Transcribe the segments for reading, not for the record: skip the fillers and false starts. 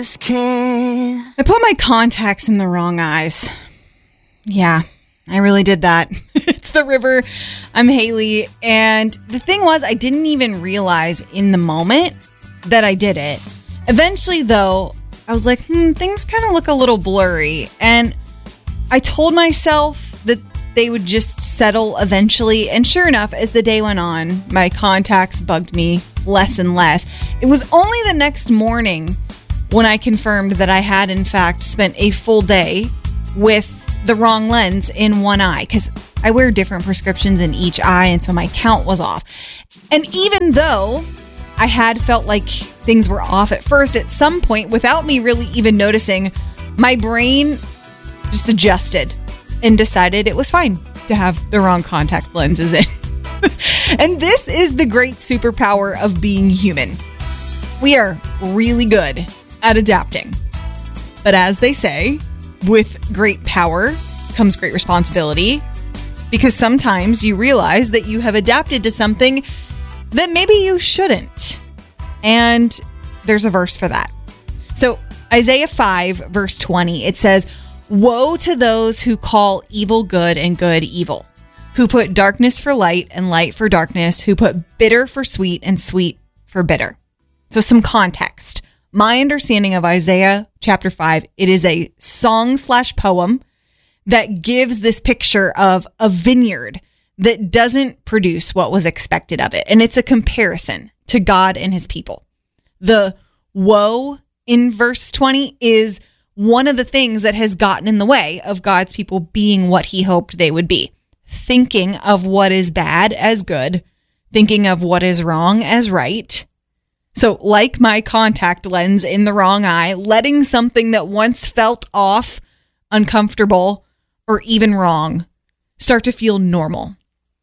I put my contacts in the wrong eyes. Yeah, I really did that. It's the river. I'm Haley. And the thing was, I didn't even realize in the moment that I did it. Eventually, though, I was like, things kind of look a little blurry. And I told myself that they would just settle eventually. And sure enough, as the day went on, my contacts bugged me less and less. It was only the next morning when I confirmed that I had, in fact, spent a full day with the wrong lens in one eye, because I wear different prescriptions in each eye, and so my count was off. And even though I had felt like things were off at first, at some point, without me really even noticing, my brain just adjusted and decided it was fine to have the wrong contact lenses in. And this is the great superpower of being human. We are really good at adapting. But as they say, with great power comes great responsibility, because sometimes you realize that you have adapted to something that maybe you shouldn't. And there's a verse for that. So Isaiah 5, verse 20, it says, "Woe to those who call evil good and good evil, who put darkness for light and light for darkness, who put bitter for sweet and sweet for bitter." So some context. My understanding of Isaiah chapter 5, it is a song/poem that gives this picture of a vineyard that doesn't produce what was expected of it. And it's a comparison to God and his people. The woe in verse 20 is one of the things that has gotten in the way of God's people being what he hoped they would be. Thinking of what is bad as good, thinking of what is wrong as right. So like my contact lens in the wrong eye, letting something that once felt off, uncomfortable, or even wrong start to feel normal.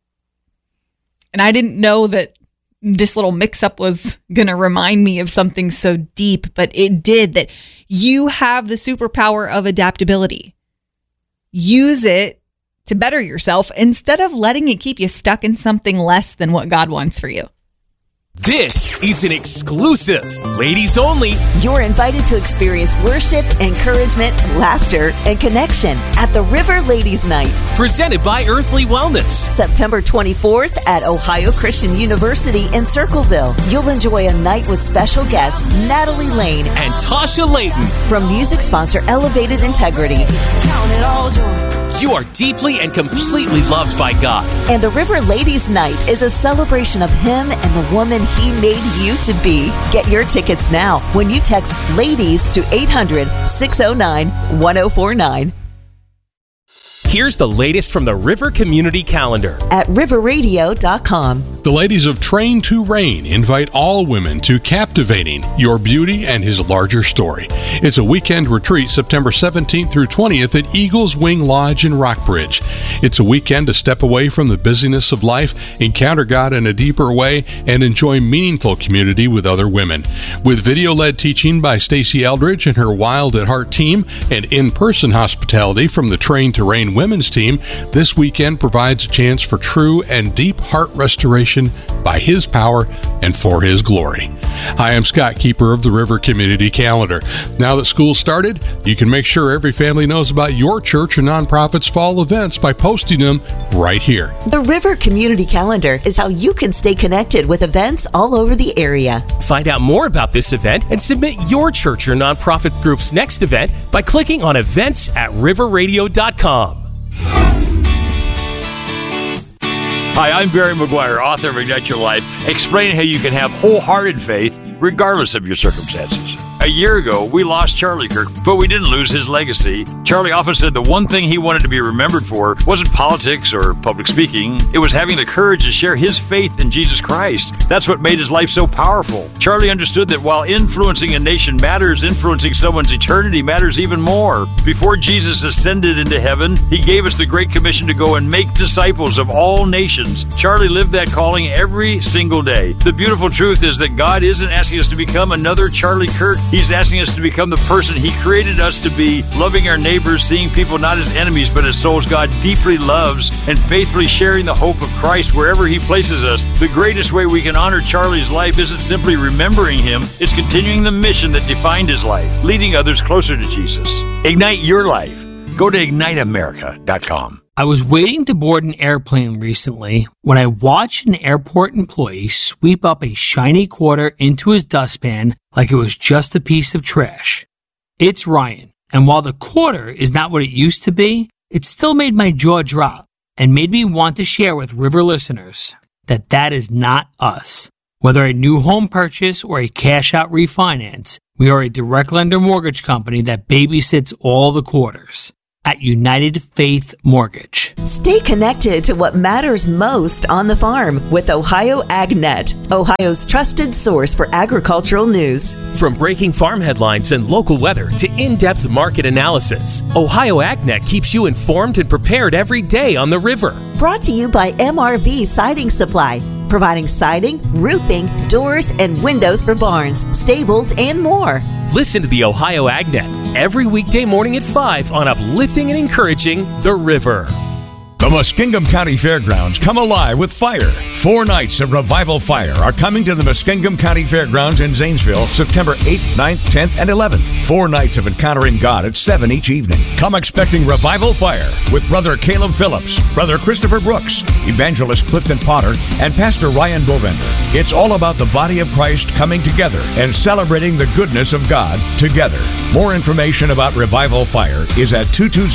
And I didn't know that this little mix-up was going to remind me of something so deep, but it did. That you have the superpower of adaptability. Use it to better yourself instead of letting it keep you stuck in something less than what God wants for you. This is an exclusive, ladies only. You're invited to experience worship, encouragement, laughter, and connection at the River Ladies Night. Presented by Earthly Wellness. September 24th at Ohio Christian University in Circleville. You'll enjoy a night with special guests Natalie Lane and Tasha Layton. From music sponsor Elevated Integrity. Count it all joy. You are deeply and completely loved by God. And the River Ladies Night is a celebration of Him and the woman He made you to be. Get your tickets now when you text LADIES to 800-609-1049. Here's the latest from the River Community Calendar at riverradio.com. The ladies of Train to Reign invite all women to Captivating Your Beauty and His Larger Story. It's a weekend retreat September 17th through 20th at Eagles Wing Lodge in Rockbridge. It's a weekend to step away from the busyness of life, encounter God in a deeper way, and enjoy meaningful community with other women. With video-led teaching by Stacey Eldridge and her Wild at Heart team and in-person hospitality from the Train to Reign women's team, this weekend provides a chance for true and deep heart restoration by His power and for His glory. Hi, I'm Scott, keeper of the River Community Calendar. Now that school's started, you can make sure every family knows about your church or nonprofit's fall events by posting them right here. The River Community Calendar is how you can stay connected with events all over the area. Find out more about this event and submit your church or nonprofit group's next event by clicking on events at riverradio.com. Hi, I'm Barry McGuire, author of Ignite Your Life, explaining how you can have wholehearted faith regardless of your circumstances. A year ago, we lost Charlie Kirk, but we didn't lose his legacy. Charlie often said the one thing he wanted to be remembered for wasn't politics or public speaking. It was having the courage to share his faith in Jesus Christ. That's what made his life so powerful. Charlie understood that while influencing a nation matters, influencing someone's eternity matters even more. Before Jesus ascended into heaven, he gave us the Great Commission to go and make disciples of all nations. Charlie lived that calling every single day. The beautiful truth is that God isn't asking us to become another Charlie Kirk. He He's asking us to become the person He created us to be, loving our neighbors, seeing people not as enemies, but as souls God deeply loves, and faithfully sharing the hope of Christ wherever He places us. The greatest way we can honor Charlie's life isn't simply remembering him, it's continuing the mission that defined his life, leading others closer to Jesus. Ignite your life. Go to IgniteAmerica.com. I was waiting to board an airplane recently when I watched an airport employee sweep up a shiny quarter into his dustpan like it was just a piece of trash. It's Ryan, and while the quarter is not what it used to be, it still made my jaw drop and made me want to share with River listeners that is not us. Whether a new home purchase or a cash-out refinance, we are a direct lender mortgage company that babysits all the quarters. At United Faith Mortgage. Stay connected to what matters most on the farm with Ohio AgNet, Ohio's trusted source for agricultural news. From breaking farm headlines and local weather to in-depth market analysis, Ohio AgNet keeps you informed and prepared every day on the river. Brought to you by MRV Siding Supply, providing siding, roofing, doors, and windows for barns, stables, and more. Listen to the Ohio AgNet every weekday morning at 5 on uplifting and encouraging the river. The Muskingum County Fairgrounds come alive with fire. 4 nights of Revival Fire are coming to the Muskingum County Fairgrounds in Zanesville, September 8th, 9th, 10th, and 11th. 4 nights of encountering God at 7 each evening. Come expecting Revival Fire with Brother Caleb Phillips, Brother Christopher Brooks, Evangelist Clifton Potter, and Pastor Ryan Bovender. It's all about the body of Christ coming together and celebrating the goodness of God together. More information about Revival Fire is at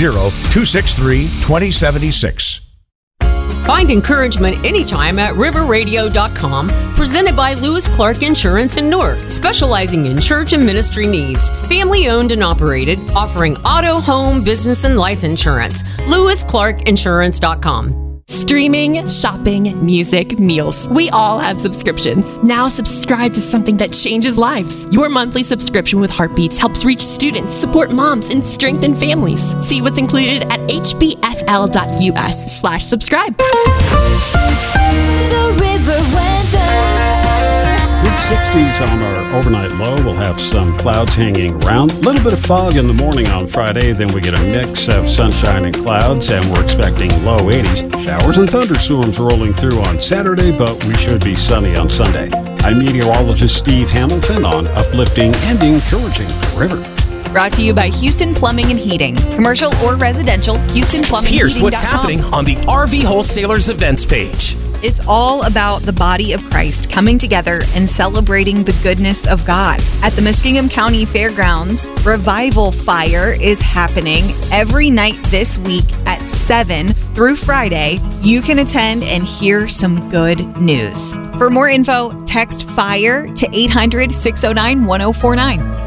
220-263-2076. Find encouragement anytime at riverradio.com, presented by Lewis Clark Insurance in Newark, specializing in church and ministry needs. Family owned and operated, offering auto, home, business, and life insurance. LewisClarkInsurance.com. Streaming, shopping, music, meals. We all have subscriptions. Now subscribe to something that changes lives. Your monthly subscription with Heartbeats helps reach students, support moms, and strengthen families. See what's included at hbfl.us/subscribe. The River Weather. Mid-60s on our overnight low. We'll have some clouds hanging around. A little bit of fog in the morning on Friday. Then we get a mix of sunshine and clouds, and we're expecting low 80s. Showers and thunderstorms rolling through on Saturday, but we should be sunny on Sunday. I'm meteorologist Steve Hamilton on uplifting and encouraging the river. Brought to you by Houston Plumbing and Heating. Commercial or residential, Houston Plumbing and Heating.com. Here's what's happening on the RV Wholesalers events page. It's all about the body of Christ coming together and celebrating the goodness of God. At the Muskingum County Fairgrounds, Revival Fire is happening every night this week at 7 through Friday. You can attend and hear some good news. For more info, text FIRE to 800-609-1049.